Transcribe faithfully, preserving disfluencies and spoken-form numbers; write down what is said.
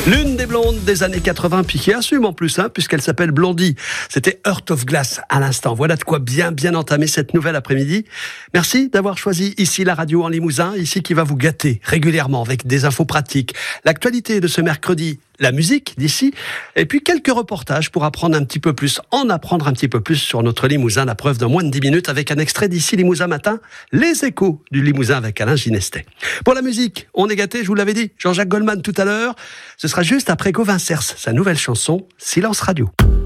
L'une des blondes des années quatre-vingts, puis qui assume en plus, hein, puisqu'elle s'appelle Blondie. C'était Heart of Glass à l'instant. Voilà de quoi bien, bien entamer cette nouvelle après-midi. Merci d'avoir choisi ici la radio en Limousin, ici qui va vous gâter régulièrement avec des infos pratiques, l'actualité de ce mercredi, la musique d'ici, et puis quelques reportages pour apprendre un petit peu plus, en apprendre un petit peu plus sur notre Limousin, la preuve dans moins de dix minutes avec un extrait d'ici Limousin Matin, les échos du Limousin avec Alain Ginestet. Pour la musique, on est gâté, je vous l'avais dit, Jean-Jacques Goldman tout à l'heure, ce sera juste après Gauvin Cers, sa nouvelle chanson, Silence Radio.